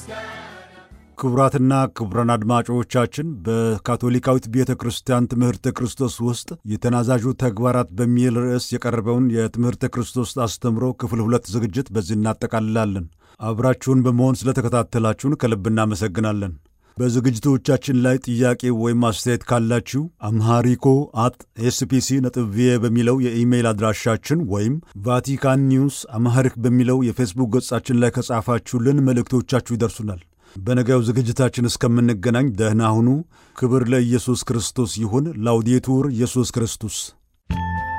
ክቡራትና ክቡራን አድማጮቻችን በካቶሊካዊት ቤተክርስቲያን ትምህርተ ክርስቶስ ውስጥ የተናዛዡ ተግባራት በሚል ርዕስ የቀረበውን የትምህርተ ክርስቶስ አስተምሮ ክፍል 2 ዝግጅት በዚህ እናጠቃልላለን። አብራችሁን በመሆን ስለተከታተላችሁን ከልብ እናመሰግናለን። በዝግጅቶቻችን ላይ ጥያቄ ወይም አስተያየት ካላችሁ amharico@spc.va በሚለው የኢሜይል አድራሻችን ወይም ቫቲካን ኒውስ አምሃሪክ በሚለው የፌስቡክ ገጻችን ላይ ከጻፋችሁልን መልእክቶቻችሁ ይደርሱናል። በነገው ዝግጅታችን እስከምንገናኝ ደህና ሁኑ። ክብር ለኢየሱስ ክርስቶስ ይሁን። ላውዴቱር ኢየሱስ ክርስቶስ